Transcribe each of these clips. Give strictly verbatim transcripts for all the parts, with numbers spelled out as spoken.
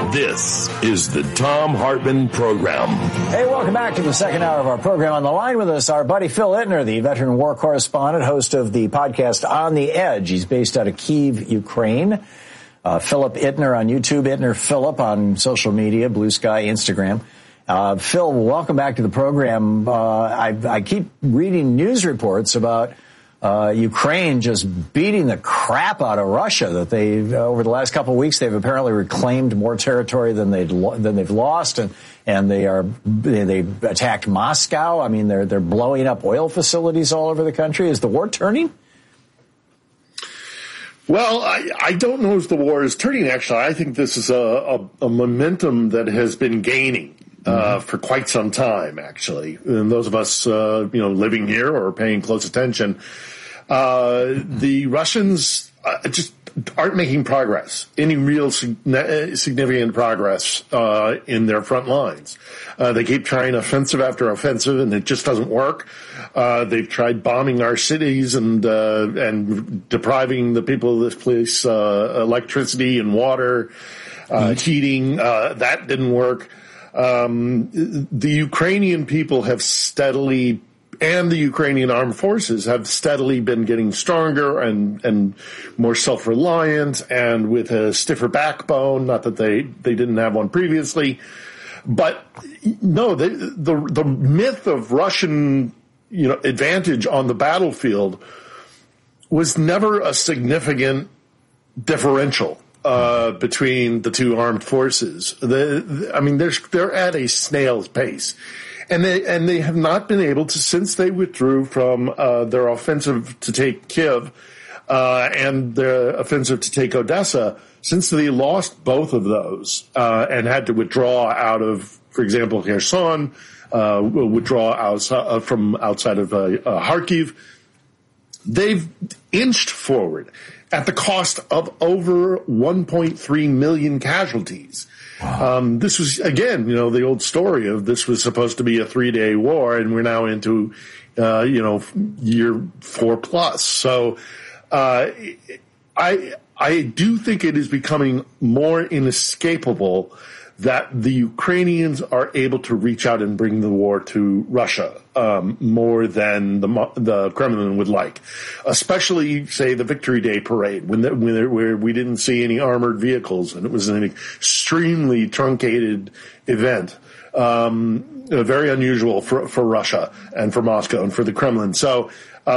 This is the Thom Hartmann Program. Hey, welcome back to the second hour of our program. On the line with us, our buddy Phil Ittner, the veteran war correspondent, host of the podcast On the Edge. He's based out of Kyiv, Ukraine. Uh, Philip Ittner on YouTube, Ittner Philip on social media, Blue Sky, Instagram. Uh, Phil, welcome back to the program. Uh, I, I keep reading news reports about Uh, Ukraine just beating the crap out of Russia. That they uh, over the last couple of weeks they've apparently reclaimed more territory than they'd lo- than they've lost, and and they are they, they attacked Moscow. I mean, they're they're blowing up oil facilities all over the country. Is the war turning? Well, I, I don't know if the war is turning. Actually, I think this is a, a, a momentum that has been gaining uh, mm-hmm. for quite some time. Actually, and those of us uh, you know living here or paying close attention. Uh, the Russians uh, just aren't making progress, any real significant progress uh, in their front lines. Uh, they keep trying offensive after offensive, and it just doesn't work. Uh, they've tried bombing our cities and uh, and depriving the people of this place uh, electricity and water, uh, heating. Uh, that didn't work. Um, the Ukrainian people have steadily and the Ukrainian armed forces have steadily been getting stronger and, and more self-reliant and with a stiffer backbone. Not that they, they didn't have one previously. But no, the, the, the myth of Russian, you know, advantage on the battlefield was never a significant differential uh, between the two armed forces. The, the, I mean, they're, they're at a snail's pace. And they and they have not been able to, since they withdrew from uh, their offensive to take Kyiv uh, and their offensive to take Odessa, since they lost both of those uh, and had to withdraw out of, for example, Kherson, uh, withdraw outside, uh, from outside of uh, uh, Kharkiv, they've inched forward at the cost of over one point three million casualties. Wow. Um, this was, again, you know, the old story of this was supposed to be a three-day war, and we're now into, uh, you know, year four plus. So uh, I I do think it is becoming more inescapable that the Ukrainians are able to reach out and bring the war to Russia um, more than the the Kremlin would like, especially, say, the Victory Day parade, when the, when there, where we didn't see any armored vehicles, and it was an extremely truncated event, um, very unusual for, for Russia and for Moscow and for the Kremlin. So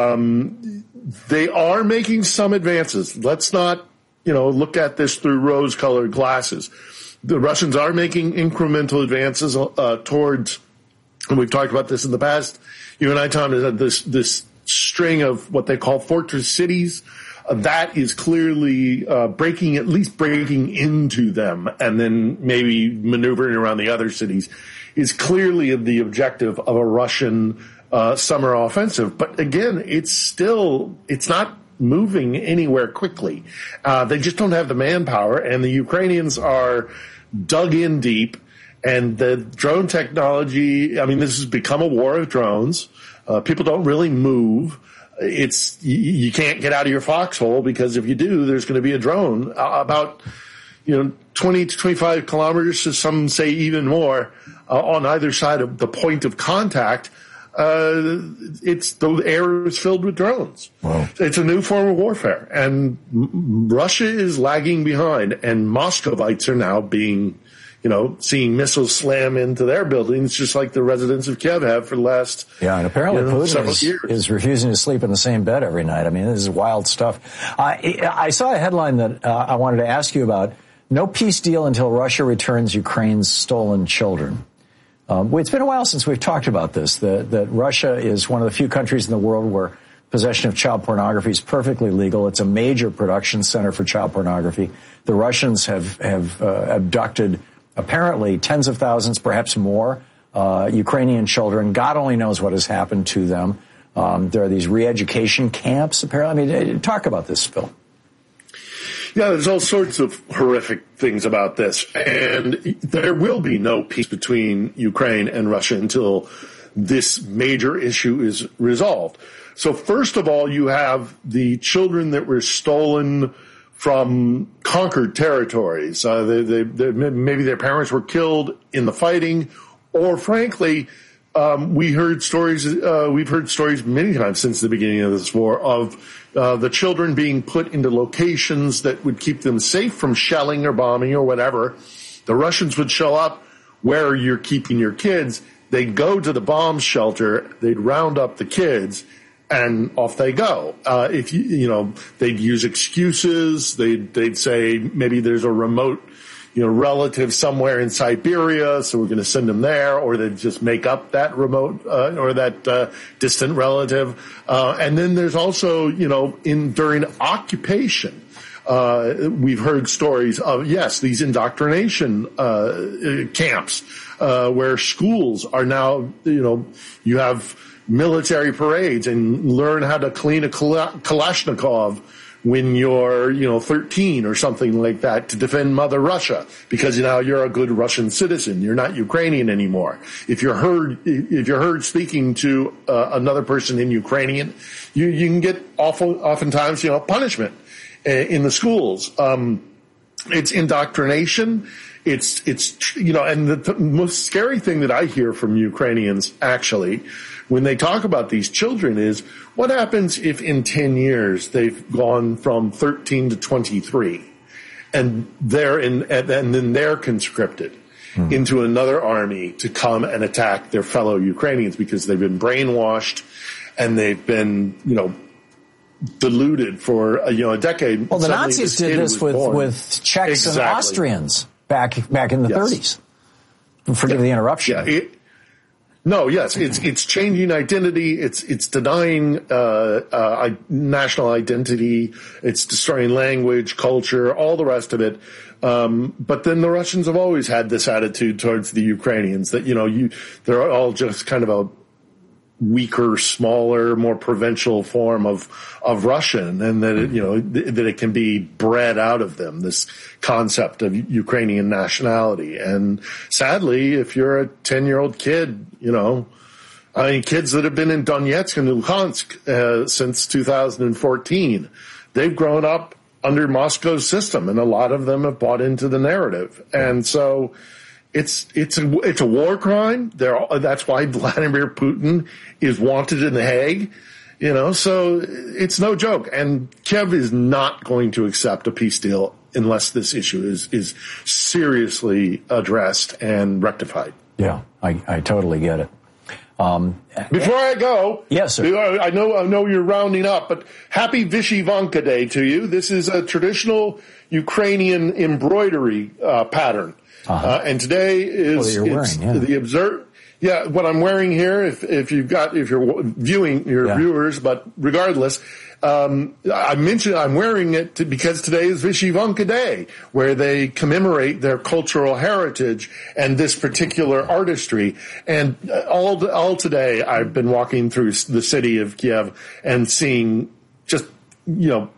um, they are making some advances. Let's not, you know, look at this through rose-colored glasses. The Russians are making incremental advances uh, towards, and we've talked about this in the past, you and I, Tom, this this string of what they call fortress cities. Uh, that is clearly uh, breaking, at least breaking into them, and then maybe maneuvering around the other cities, is clearly the objective of a Russian uh, summer offensive. But again, it's still, it's not moving anywhere quickly. Uh, they just don't have the manpower, and the Ukrainians are dug in deep, and the drone technology, I mean, this has become a war of drones. Uh, people don't really move. It's, you, you can't get out of your foxhole, because if you do, there's going to be a drone uh, about, you know, twenty to twenty-five kilometers, to some say even more, uh, on either side of the point of contact. Uh, it's the air is filled with drones. Wow. It's a new form of warfare, and m- Russia is lagging behind, and Moscovites are now being, you know, seeing missiles slam into their buildings, just like the residents of Kiev have for the last, yeah, and apparently you know, Putin is, years. is refusing to sleep in the same bed every night. I mean, this is wild stuff. I, I saw a headline that uh, I wanted to ask you about. No peace deal until Russia returns Ukraine's stolen children. Um, it's been a while since we've talked about this, that, that Russia is one of the few countries in the world where possession of child pornography is perfectly legal. It's a major production center for child pornography. The Russians have, have uh, abducted apparently tens of thousands, perhaps more, uh, Ukrainian children. God only knows what has happened to them. Um, there are these re-education camps, apparently. I mean, talk about this, Phil. Yeah, there's all sorts of horrific things about this, and there will be no peace between Ukraine and Russia until this major issue is resolved. So first of all, you have the children that were stolen from conquered territories. Uh, they, they, they, maybe their parents were killed in the fighting, or frankly, um, we heard stories. Uh, we've heard stories many times since the beginning of this war of uh, the children being put into locations that would keep them safe from shelling or bombing or whatever. The Russians would show up where you're keeping your kids. They'd go to the bomb shelter. They'd round up the kids. And off they go. Uh, if you, you know, they'd use excuses. They'd, they'd say maybe there's a remote, you know, relative somewhere in Siberia, so we're going to send them there, or they'd just make up that remote, uh, or that, uh, distant relative. Uh, and then there's also, you know, in, during occupation, uh, we've heard stories of, yes, these indoctrination, uh, camps, uh, where schools are now, you know, you have military parades and learn how to clean a Kalashnikov when you're, you know, thirteen or something like that to defend Mother Russia, because now you're a good Russian citizen. You're not Ukrainian anymore. If you're heard, if you're heard speaking to uh, another person in Ukrainian, you, you can get awful, oftentimes, you know, punishment uh, in the schools. Um, it's indoctrination. It's, it's, you know, and the, the most scary thing that I hear from Ukrainians actually, when they talk about these children, is what happens if in ten years they've gone from thirteen to twenty-three and they're in, and then they're conscripted hmm. into another army to come and attack their fellow Ukrainians because they've been brainwashed and they've been, you know, deluded for, you know, a decade. Well, the Suddenly Nazis this did this with, with Czechs exactly. and Austrians back, back in the yes. thirties. Forgive yeah. the interruption. Yeah, it, No, yes, it's it's changing identity. It's it's denying uh, uh, national identity. It's destroying language, culture, all the rest of it. Um, but then the Russians have always had this attitude towards the Ukrainians that, you know, you they're all just kind of a weaker, smaller, more provincial form of of Russian, and that it, you know that it can be bred out of them, this concept of Ukrainian nationality. And sadly, if you're a ten-year-old kid, you know, I mean, kids that have been in Donetsk and Luhansk uh, since two thousand fourteen, they've grown up under Moscow's system, and a lot of them have bought into the narrative, and so. It's it's a it's a war crime. There, that's why Vladimir Putin is wanted in The Hague. You know, so it's no joke. And Kiev is not going to accept a peace deal unless this issue is is seriously addressed and rectified. Yeah, I, I totally get it. Um, Before I go, yes, sir. I know I know you're rounding up, but happy Vyshyvanka Day to you. This is a traditional Ukrainian embroidery uh, pattern. Uh-huh. Uh, and today is well, it's wearing, yeah. the observe. Yeah, what I'm wearing here, if if you've got if you're viewing your yeah. viewers, but regardless, um, I mentioned I'm wearing it to, because today is Vyshyvanka Day, where they commemorate their cultural heritage and this particular artistry. And all all today, I've been walking through the city of Kiev and seeing just you know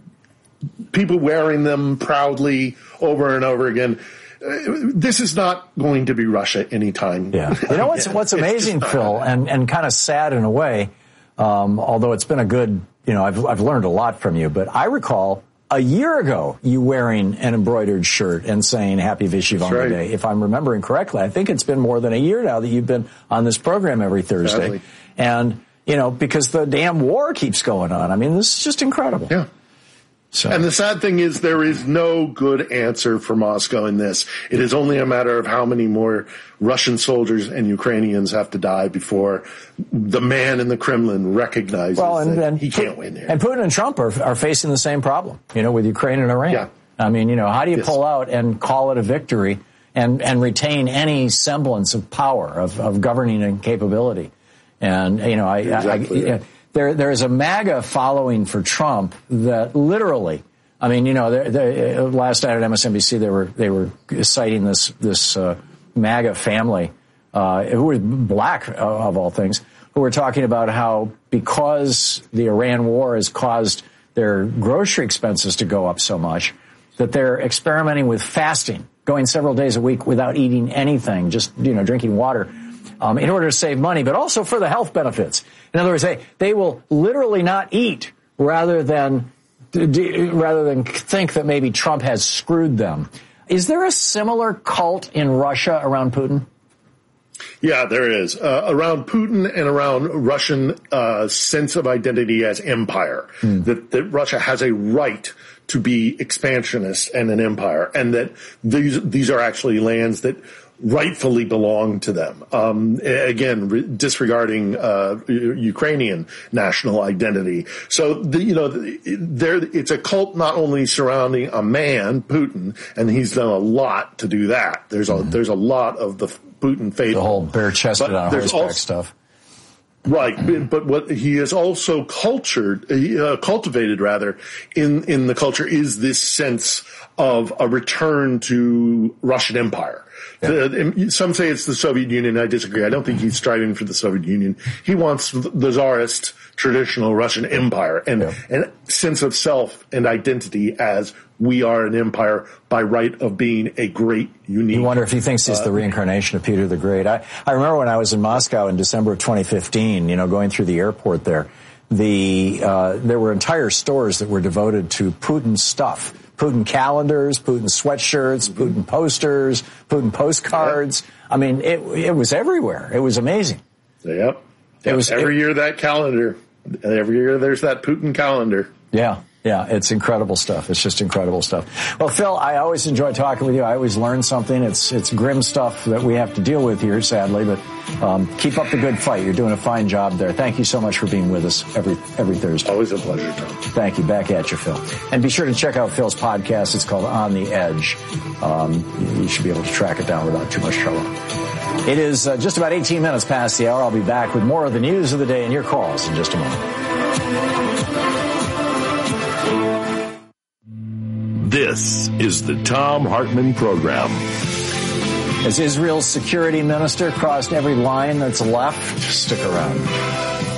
people wearing them proudly over and over again. This is not going to be Russia anytime. Yeah. You know what's what's amazing, Phil, and, and kind of sad in a way, um, although it's been a good, you know, I've I've learned a lot from you, but I recall a year ago you wearing an embroidered shirt and saying Happy Vyshyvanka right. Day. If I'm remembering correctly, I think it's been more than a year now that you've been on this program every Thursday. Sadly. And, you know, because the damn war keeps going on. I mean, this is just incredible. Yeah. So. And the sad thing is there is no good answer for Moscow in this. It is only a matter of how many more Russian soldiers and Ukrainians have to die before the man in the Kremlin recognizes well, and, that and he can't win here. And Putin and Trump are, are facing the same problem, you know, with Ukraine and Iran. Yeah. I mean, you know, how do you yes. pull out and call it a victory and, and retain any semblance of power, of, of governing and capability? And, you know, I... Exactly. I, I There, there's a MAGA following for Trump that literally, I mean, you know, they're, they're, last night at M S N B C they were they were citing this this uh, MAGA family uh, who was black uh, of all things, who were talking about how because the Iran war has caused their grocery expenses to go up so much that they're experimenting with fasting, going several days a week without eating anything, just you know drinking water. Um, in order to save money, but also for the health benefits. In other words, they, they will literally not eat rather than rather than think that maybe Trump has screwed them. Is there a similar cult in Russia around Putin? Yeah, there is. Uh, around Putin and around Russian uh, sense of identity as empire, mm. that, that Russia has a right to be expansionist and an empire, and that these these are actually lands that rightfully belong to them. Um, again, re- disregarding uh, Ukrainian national identity. So, the, you know, there it's a cult not only surrounding a man, Putin, and he's done a lot to do that. There's a mm-hmm. there's a lot of the Putin faithful. The whole bare-chested on horseback also, stuff. Right, but what he has also cultured, uh, cultivated rather, in in the culture is this sense of a return to Russian empire. Yeah. The, some say it's the Soviet Union. I disagree. I don't think he's striving for the Soviet Union. He wants the Tsarist traditional Russian empire and yeah. and sense of self and identity as we are an empire by right of being a great, unique. You wonder if he thinks he's uh, the reincarnation of Peter the Great. I, I remember when I was in Moscow in December of twenty fifteen, you know, going through the airport there, the uh, there were entire stores that were devoted to Putin stuff. Putin calendars, Putin sweatshirts, Putin posters, Putin postcards. Yep. I mean, it it was everywhere. It was amazing. Yep. It was every it, year that calendar. Every year there's that Putin calendar. Yeah. Yeah, it's incredible stuff. It's just incredible stuff. Well, Phil, I always enjoy talking with you. I always learn something. It's it's grim stuff that we have to deal with here, sadly, but um, keep up the good fight. You're doing a fine job there. Thank you so much for being with us every every Thursday. Always a pleasure, Tom. Thank you. Back at you, Phil. And be sure to check out Phil's podcast. It's called On the Edge. Um, you should be able to track it down without too much trouble. It is uh, just about eighteen minutes past the hour. I'll be back with more of the news of the day and your calls in just a moment. This is the Thom Hartmann Program. As Israel's security minister crossed every line that's left, stick around.